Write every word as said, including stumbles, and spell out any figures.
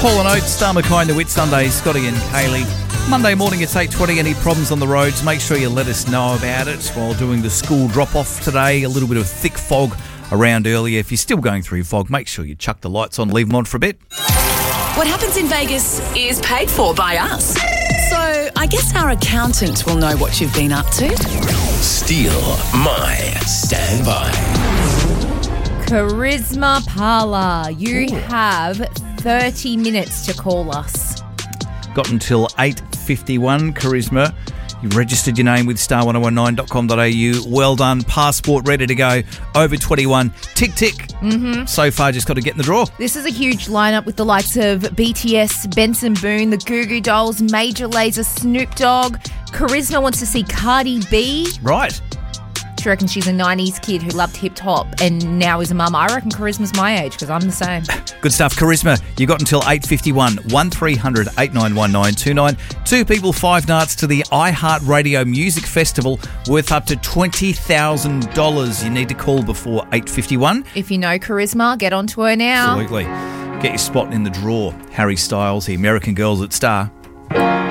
Paul and Oates, Star McKay, Whit Sunday, Scotty and Kaylee. Monday morning it's eight twenty. Any problems on the roads, make sure you let us know about it while doing the school drop-off today. A little bit of thick fog around earlier. If you're still going through fog, make sure you chuck the lights on, leave them on for a bit. What happens in Vegas is paid for by us. So I guess our accountant will know what you've been up to. Steal my standby. Charisma Parlour. You have thirty minutes to call us. Got until eight fifty-one, Charisma. You registered your name with star one oh one nine dot com dot a u. Well done. Passport ready to go. Over twenty-one. Tick, tick. Mm-hmm. So far, just got to get in the draw. This is a huge lineup with the likes of B T S, Benson Boone, the Goo Goo Dolls, Major Lazer, Snoop Dogg. Charisma wants to see Cardi B. Right. She reckons she's a nineties kid who loved hip-hop and now is a mum. I reckon Charisma's my age because I'm the same. Good stuff. Charisma, you got until eight fifty-one. one three hundred eight nine one nine two nine. Two people, five nights to the iHeartRadio Music Festival worth up to twenty thousand dollars. You need to call before eight fifty-one. If you know Charisma, get onto her now. Absolutely. Get your spot in the draw. Harry Styles, the American Girls at Star.